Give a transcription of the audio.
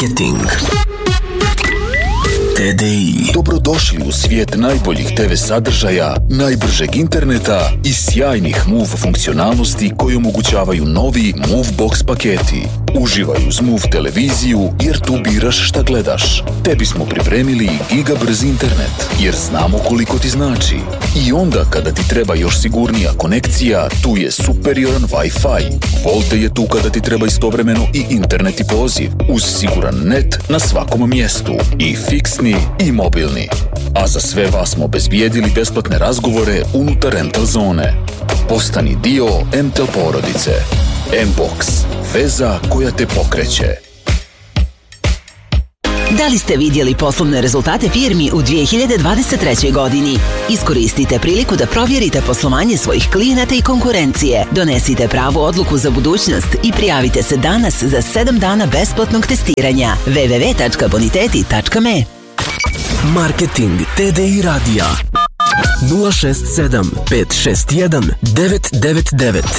Marketing. TDI. Dobrodošli u svijet najboljih TV sadržaja, najbržeg interneta i sjajnih Move funkcionalnosti koji omogućavaju novi Move Box paketi. Uživaj uz Move televiziju jer tu biraš šta gledaš. Tebi smo pripremili gigabrz internet jer znamo koliko ti znači. I onda kada ti treba još sigurnija konekcija, tu je superioran Wi-Fi. Volte je tu kada ti treba istovremeno i internet i poziv, uz siguran net na svakom mjestu, i fiksni i mobilni. A za sve vas smo obezbijedili besplatne razgovore unutar MTEL zone. Postani dio MTEL porodice. M-Box. Veza koja te pokreće. Da li ste vidjeli poslovne rezultate firmi u 2023. godini? Iskoristite priliku da provjerite poslovanje svojih klijenata i konkurencije. Donesite pravu odluku za budućnost i prijavite se danas za 7 dana besplatnog testiranja. www.boniteti.me. Marketing TDI radija 067 561 999.